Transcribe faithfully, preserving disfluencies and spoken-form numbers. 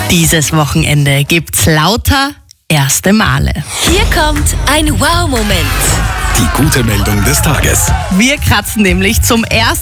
Dieses Wochenende gibt's lauter erste Male. Hier kommt ein Wow-Moment. Die gute Meldung des Tages. Wir kratzen nämlich zum ersten